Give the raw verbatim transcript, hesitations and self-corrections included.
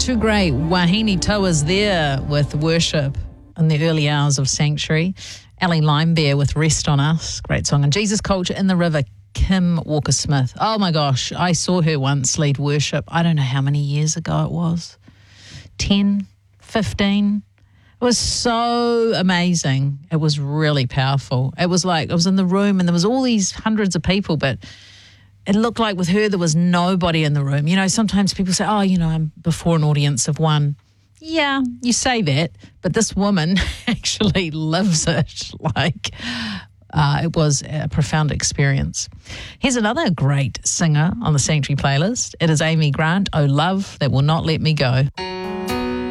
Two great Wahine Toas there with Worship in the early hours of Sanctuary. Ellie Limebear with Rest on Us, great song. And Jesus Culture in the River, Kim Walker-Smith. Oh my gosh, I saw her once lead worship. I don't know how many years ago it was. ten, fifteen. It was so amazing. It was really powerful. It was like I was in the room and there was all these hundreds of people, but it looked like with her there was nobody in the room. You know, sometimes people say, oh, you know, I'm before an audience of one. Yeah, you say that, but this woman actually lives it. Like, uh, it was a profound experience. Here's another great singer on the Sanctuary playlist. It is Amy Grant, Oh Love That Will Not Let Me Go.